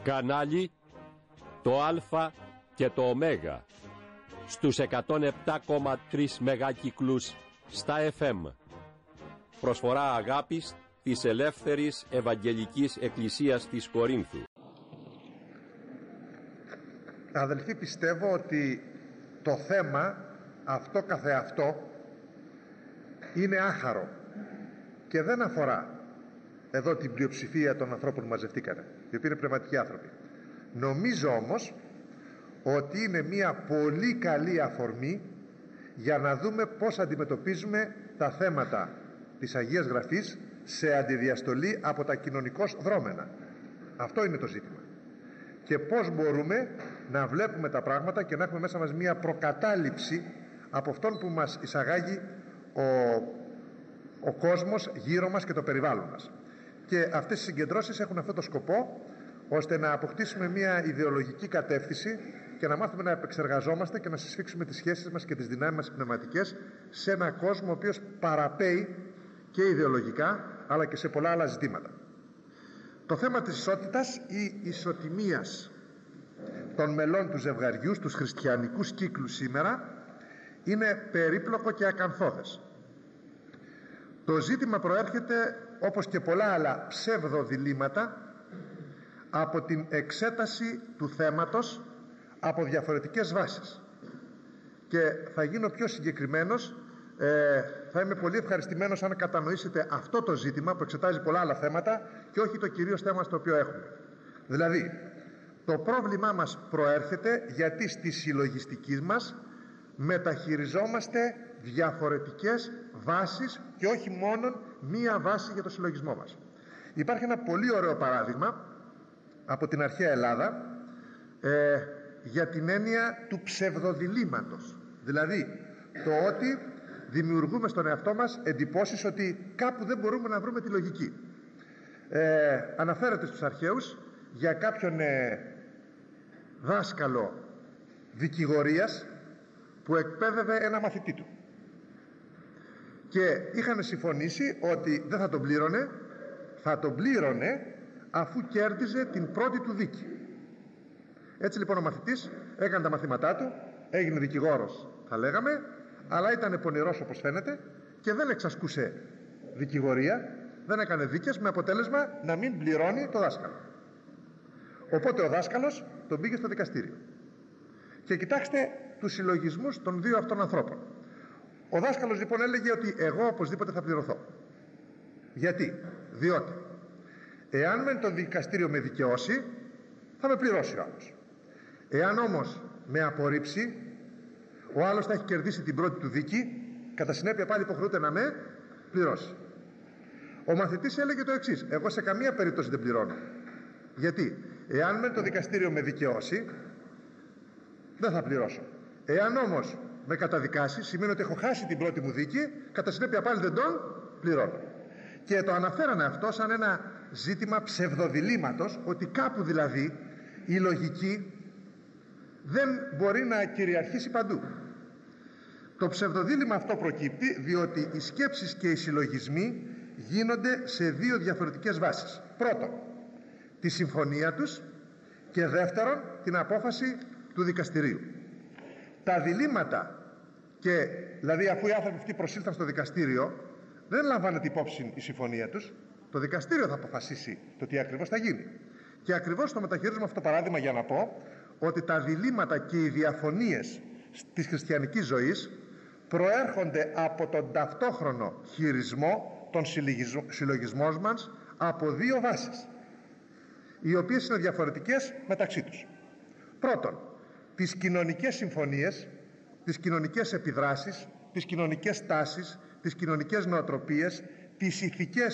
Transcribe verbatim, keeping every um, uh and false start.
Κανάλι το Α και το Ω στους εκατόν επτά κόμμα τρία μεγάκυκλους στα εφ εμ. Προσφορά αγάπης της Ελεύθερης Ευαγγελικής Εκκλησίας της Κορίνθου. Αδελφοί, πιστεύω ότι το θέμα αυτό καθεαυτό είναι άχαρο και δεν αφορά εδώ την πλειοψηφία των ανθρώπων που μαζευτήκανε, οι οποίοι είναι πνευματικοί άνθρωποι. Νομίζω όμως ότι είναι μια πολύ καλή αφορμή για να δούμε πώς αντιμετωπίζουμε τα θέματα της Αγίας Γραφής σε αντιδιαστολή από τα κοινωνικώς δρόμενα. Αυτό είναι το ζήτημα. Και πώς μπορούμε να βλέπουμε τα πράγματα και να έχουμε μέσα μας μια προκατάληψη από αυτόν που μας εισαγάγει ο, ο κόσμος γύρω μας και το περιβάλλον μας. Και αυτές οι συγκεντρώσεις έχουν αυτό το σκοπό, ώστε να αποκτήσουμε μια ιδεολογική κατεύθυνση και να μάθουμε να επεξεργαζόμαστε και να συσφίξουμε τις σχέσεις μας και τις δυνάμεις μας πνευματικές σε έναν κόσμο ο οποίος παραπέει και ιδεολογικά αλλά και σε πολλά άλλα ζητήματα. Το θέμα της ισότητας ή ισοτιμίας των μελών του ζευγαριού στους χριστιανικούς κύκλους σήμερα είναι περίπλοκο και ακανθώδες. Το ζήτημα προέρχεται, όπως και πολλά άλλα ψευδοδιλήμματα, από την εξέταση του θέματος από διαφορετικές βάσεις. Και θα γίνω πιο συγκεκριμένος, ε, θα είμαι πολύ ευχαριστημένος αν κατανοήσετε αυτό το ζήτημα που εξετάζει πολλά άλλα θέματα και όχι το κυρίως θέμα στο οποίο έχουμε. Δηλαδή, το πρόβλημά μας προέρχεται γιατί στη συλλογιστική μας μεταχειριζόμαστε διαφορετικές βάσεις και όχι μόνο μία βάση για το συλλογισμό μας. Υπάρχει ένα πολύ ωραίο παράδειγμα από την αρχαία Ελλάδα ε, για την έννοια του ψευδοδιλήμματος, δηλαδή το ότι δημιουργούμε στον εαυτό μας εντυπώσεις ότι κάπου δεν μπορούμε να βρούμε τη λογική. ε, αναφέρεται στους αρχαίους για κάποιον ε, δάσκαλο δικηγορίας που εκπαίδευε ένα μαθητή του και είχαν συμφωνήσει ότι δεν θα τον πλήρωνε, θα τον πλήρωνε αφού κέρδιζε την πρώτη του δίκη. Έτσι λοιπόν ο μαθητής έκανε τα μαθήματά του, έγινε δικηγόρος θα λέγαμε, αλλά ήταν πονηρός όπως φαίνεται και δεν εξασκούσε δικηγορία, δεν έκανε δίκες, με αποτέλεσμα να μην πληρώνει το δάσκαλο. Οπότε ο δάσκαλος τον πήγε στο δικαστήριο. Και κοιτάξτε τους συλλογισμούς των δύο αυτών ανθρώπων. Ο δάσκαλος λοιπόν έλεγε ότι εγώ οπωσδήποτε θα πληρωθώ. Γιατί? Διότι εάν μεν το δικαστήριο με δικαιώσει, θα με πληρώσει ο άλλος. Εάν όμως με απορρίψει, ο άλλος θα έχει κερδίσει την πρώτη του δίκη, κατά συνέπεια πάλι υποχρεούται να με πληρώσει. Ο μαθητής έλεγε το εξής: εγώ σε καμία περίπτωση δεν πληρώνω. Γιατί? Εάν μεν το δικαστήριο με δικαιώσει, δεν θα πληρώσω. Εάν όμως με καταδικάσει, σημαίνει ότι έχω χάσει την πρώτη μου δίκη, κατά συνέπεια πάλι δεν τον πληρώνω. Και το αναφέρανε αυτό σαν ένα ζήτημα ψευδοδιλήμματος, ότι κάπου δηλαδή η λογική δεν μπορεί να κυριαρχήσει παντού. Το ψευδοδίλημμα αυτό προκύπτει διότι οι σκέψεις και οι συλλογισμοί γίνονται σε δύο διαφορετικές βάσεις. Πρώτον, τη συμφωνία τους και δεύτερον, την απόφαση του δικαστηρίου. Τα διλήμματα, και δηλαδή αφού οι άνθρωποι αυτοί προσήλθαν στο δικαστήριο, δεν λαμβάνεται υπόψη η συμφωνία τους. Το δικαστήριο θα αποφασίσει το τι ακριβώς θα γίνει. Και ακριβώς το μεταχειρίζουμε αυτό το παράδειγμα για να πω ότι τα διλήμματα και οι διαφωνίες της χριστιανικής ζωής προέρχονται από τον ταυτόχρονο χειρισμό των συλλογισμών μας από δύο βάσεις, οι οποίες είναι διαφορετικές μεταξύ τους. Πρώτον, τις κοινωνικές συμφωνίες, τις κοινωνικές επιδράσεις, τις κοινωνικές τάσεις, τις κοινωνικές νοοτροπίες, τις ηθικές